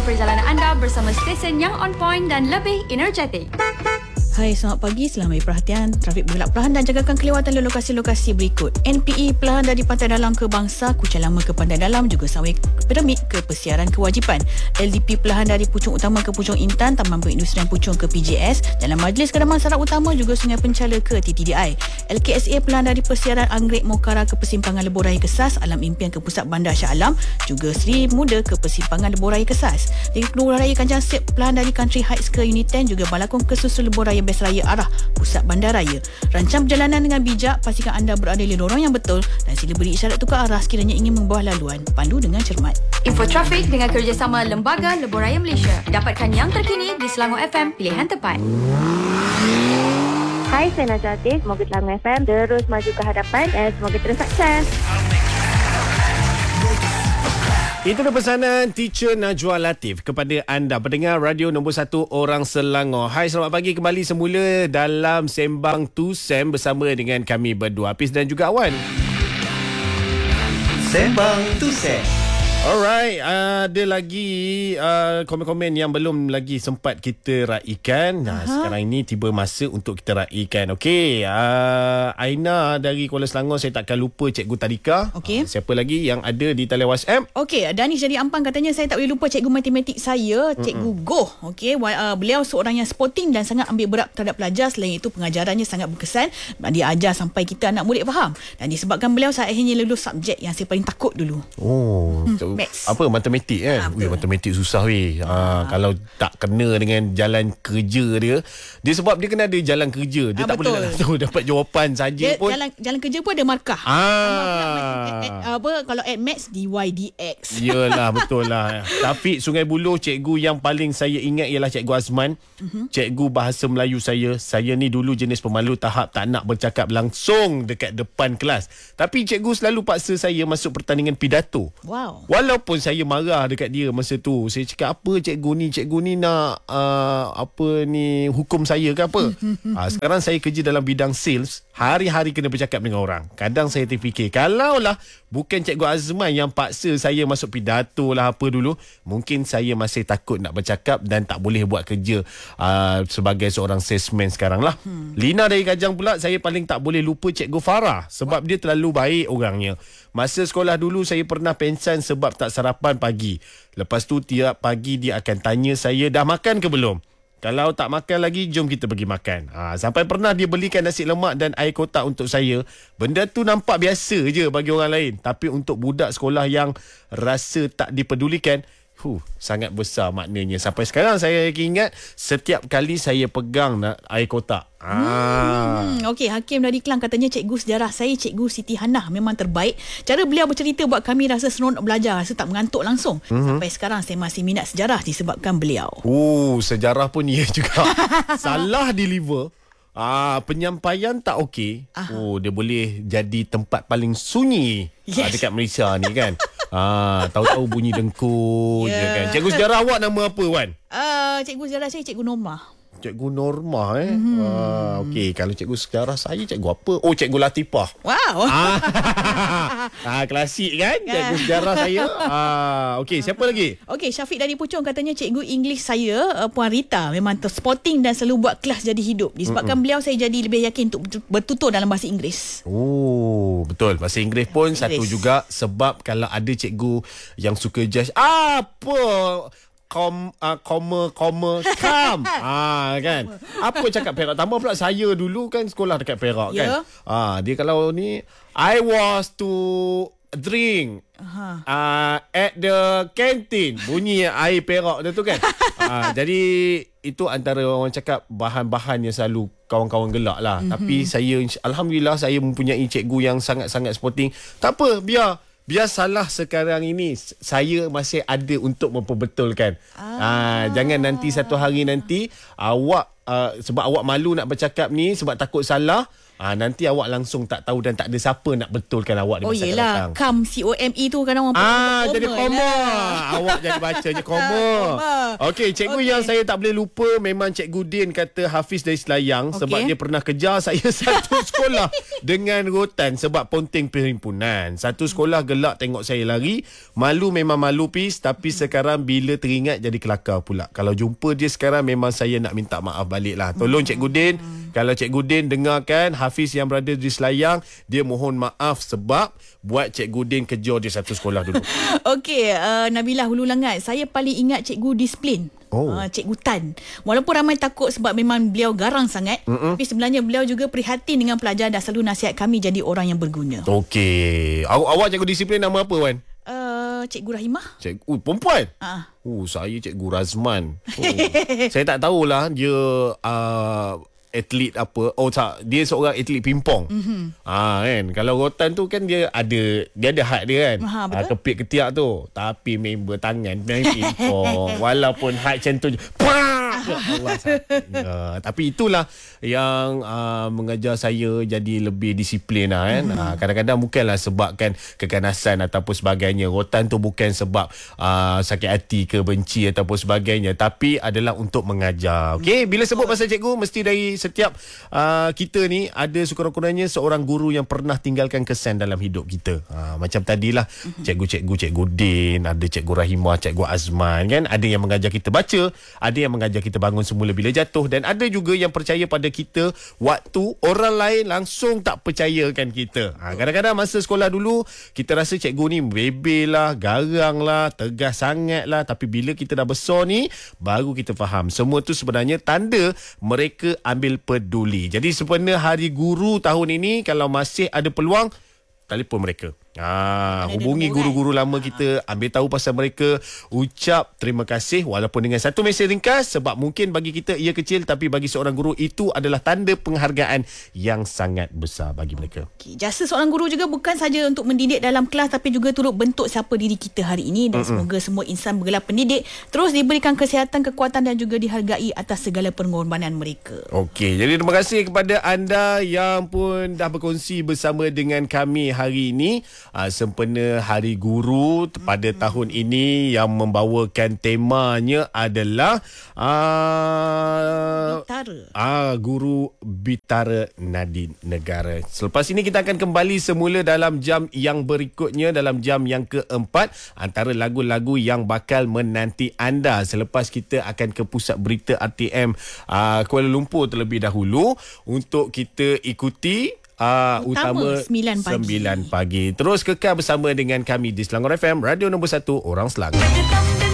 perjalanan anda bersama stesen yang on point dan lebih energetik. Hai, selamat pagi. Selamat beri perhatian. Trafik bergelap perlahan dan jagakan kelewatan di lokasi-lokasi berikut. NPE perlahan dari Pantai Dalam ke Bangsa, Kuching Lama ke Pantai Dalam, juga Sunway Piramid ke Persiaran Kewajipan. LDP perlahan dari Puchong Utama ke Puchong Intan, Taman Perindustrian Puchong ke PJS, Jalan Majlis ke Damansara Utama, juga Sungai Penchala ke TTDI. LKSA perlahan dari Persiaran Anggrek Mokara ke Persimpangan Lebuh Raya Kesas, Alam Impian ke Pusat Bandar Shah Alam, juga Sri Muda ke Persimpangan Lebuh Raya Kesas. Di Keluar Raya Kanjang Sip perlahan dari Country Heights ke Unit 10, juga Balakong ke Susul Lebuh Raya Best Raya arah Pusat Bandaraya. Rancang perjalanan dengan bijak, pastikan anda berada di lorong yang betul dan sila beri isyarat tukar arah sekiranya ingin membuah laluan. Pandu dengan cermat. Info trafik dengan kerjasama Lembaga Lebuh Raya Malaysia. Dapatkan yang terkini di Selangor FM, pilihan tepat. Hai, saya Najwa Atif. Semoga Selangor FM terus maju ke hadapan dan semoga terus sukses. Itu adalah pesanan Teacher Najwa Latif kepada anda pendengar radio nombor 1 orang Selangor. Hai, selamat pagi kembali semula dalam Sembang Tu Sem bersama dengan kami berdua, Hafiz dan juga Awan. Sembang Tu Sem. Alright, ada lagi komen-komen yang belum lagi sempat kita raikan. Sekarang ini tiba masa untuk kita raikan. Okey, Aina dari Kuala Selangor, saya takkan lupa Cikgu Tadika. Okey. Siapa lagi yang ada di talian WhatsApp? Okey, Danish dari Ampang katanya saya tak boleh lupa cikgu matematik saya, Cikgu Goh. Okey, beliau seorang yang sporting dan sangat ambil berat terhadap pelajar. Selain itu pengajarannya sangat berkesan. Dia ajar sampai kita anak murid faham. Dan disebabkan beliau, saya akhirnya lulus subjek yang saya paling takut dulu. Oh, Maths. apa matematik kan? Matematik susah weh. Kalau tak kena dengan jalan kerja dia sebab dia kena ada jalan kerja. Dia tak betul. boleh langsung dapat jawapan saja pun. Jalan kerja pun ada markah. Kalau add maths DY/DX. Yalah, betul lah. Tapi Sungai Buloh, cikgu yang paling saya ingat ialah Cikgu Azman. Cikgu bahasa Melayu saya ni dulu jenis pemalu tahap tak nak bercakap langsung dekat depan kelas. Tapi cikgu selalu paksa saya masuk pertandingan pidato. Wow. Walaupun saya marah dekat dia masa tu. Saya cakap, apa cikgu ni nak hukum saya ke apa? Sekarang saya kerja dalam bidang sales. Hari-hari kena bercakap dengan orang. Kadang saya terfikir, kalaulah bukan Cikgu Azman yang paksa saya masuk pidato lah apa dulu, mungkin saya masih takut nak bercakap dan tak boleh buat kerja sebagai seorang salesman sekarang lah. Lina dari Kajang pula, saya paling tak boleh lupa Cikgu Farah sebab dia terlalu baik orangnya. Masa sekolah dulu saya pernah pensan sebab tak sarapan pagi. Lepas tu tiap pagi dia akan tanya saya, dah makan ke belum? Kalau tak makan lagi, jom kita pergi makan. Sampai pernah dia belikan nasi lemak dan air kotak untuk saya. Benda tu nampak biasa je bagi orang lain. Tapi untuk budak sekolah yang rasa tak dipedulikan, sangat besar maknanya. Sampai sekarang saya ingat setiap kali saya pegang air kotak. Okey, Hakim dari Kelang katanya cikgu sejarah saya, Cikgu Siti Hanah, memang terbaik. Cara beliau bercerita buat kami rasa seronok belajar, rasa tak mengantuk langsung. Sampai sekarang saya masih minat sejarah disebabkan beliau. Sejarah pun ia juga. Salah deliver. Penyampaian tak okey. Dia boleh jadi tempat paling sunyi dekat Malaysia ni kan. Tahu-tahu bunyi dengkur je kan. Cikgu sejarah awak nama apa, Wan? Cikgu sejarah saya Cikgu Norma. Cikgu Norma okey, kalau cikgu sejarah saya cikgu apa? Cikgu Latifah. Wow. Klasik kan? Cikgu sejarah saya. Okey, siapa lagi? Okey, Syafiq dari Puchong katanya cikgu English saya, Puan Rita, memang sporting dan selalu buat kelas jadi hidup. Disebabkan beliau, saya jadi lebih yakin untuk bertutur dalam bahasa Inggeris. Betul. Bahasa Inggeris pun satu juga, sebab kalau ada cikgu yang suka judge apa come kan. Apa cakap Perak? Tambah pula saya dulu kan sekolah dekat Perak kan. Dia kalau ni I was to drink at the canteen, bunyi air Perak dia tu kan. Jadi itu antara orang cakap bahan-bahan yang selalu kawan-kawan gelak lah. Tapi saya, alhamdulillah, saya mempunyai cikgu yang sangat-sangat sporting. Tak apa, biar salah sekarang ini, saya masih ada untuk memperbetulkan. Jangan nanti satu hari nanti awak sebab awak malu nak bercakap ni, sebab takut salah, nanti awak langsung tak tahu dan tak ada siapa nak betulkan awak di masa akan datang. COME tu kadang orang jadi koma. Awak jadi baca je koma. Okey, cikgu yang saya tak boleh lupa memang Cikgu Din kata Hafiz dari Selayang sebab dia pernah kejar saya satu sekolah dengan rotan sebab ponteng perhimpunan. Satu sekolah gelak tengok saya lari. Malu memang malu Pis, tapi sekarang bila teringat jadi kelakar pula. Kalau jumpa dia sekarang memang saya nak minta maaf balik lah. Tolong Cikgu Din, kalau Cikgu Din dengarkan Hafiz yang berada di Selayang, dia mohon maaf sebab buat Cikgu Din kejar dia satu sekolah dulu. Okey, Nabilah Hulu Langat, saya paling ingat Cikgu Disiplin. Cikgu Tan. Walaupun ramai takut sebab memang beliau garang sangat, tapi sebenarnya beliau juga prihatin dengan pelajar dan selalu nasihat kami jadi orang yang berguna. Okey. Awak Cikgu Disiplin nama apa, Wan? Cikgu Rahimah. Cikgu perempuan? Saya Cikgu Razman. Saya tak tahulah dia atlet apa. Dia seorang atlet pingpong. Kan. Kalau rotan tu kan dia ada had dia kan. Kepit ketiak tu. Tapi member tangan main pingpong. Walaupun had macam tu je. Tapi itulah yang mengajar saya jadi lebih disiplin lah, kan. Kadang-kadang bukanlah sebabkan keganasan ataupun sebagainya. Rotan tu bukan sebab sakit hati ke benci ataupun sebagainya, tapi adalah untuk mengajar. Okey, bila sebut pasal cikgu, mesti dari setiap kita ni ada sekurang-kurangnya seorang guru yang pernah tinggalkan kesan dalam hidup kita. Macam tadilah Cikgu Din, ada Cikgu Rahimah, Cikgu Azman, kan. Ada yang mengajar kita baca, ada yang mengajar kita bangun semula bila jatuh, dan ada juga yang percaya pada kita waktu orang lain langsung tak percayakan kita. Kadang-kadang masa sekolah dulu kita rasa cikgu ni bebel lah, garang lah, tegas sangat lah, tapi bila kita dah besar ni baru kita faham semua tu sebenarnya tanda mereka ambil peduli. Jadi sebenarnya Hari Guru tahun ini, kalau masih ada peluang, telefon mereka. Hubungi guru-guru lama kita, ambil tahu pasal mereka, ucap terima kasih walaupun dengan satu mesej ringkas, sebab mungkin bagi kita ia kecil, tapi bagi seorang guru itu adalah tanda penghargaan yang sangat besar bagi mereka. Jasa seorang guru juga bukan saja untuk mendidik dalam kelas, tapi juga turut bentuk siapa diri kita hari ini, dan semoga semua insan bergelar pendidik terus diberikan kesihatan, kekuatan dan juga dihargai atas segala pengorbanan mereka. Okey, jadi terima kasih kepada anda yang pun dah berkongsi bersama dengan kami hari ini. Sempena Hari Guru pada tahun ini yang membawakan temanya adalah Guru Bitara Nadi Negara. Selepas ini kita akan kembali semula dalam jam yang berikutnya, dalam jam yang keempat, antara lagu-lagu yang bakal menanti anda. Selepas kita akan ke pusat berita RTM Kuala Lumpur terlebih dahulu untuk kita ikuti utama 9 pagi. Terus kekal bersama dengan kami di Selangor FM, radio nombor 1 Orang Selangor.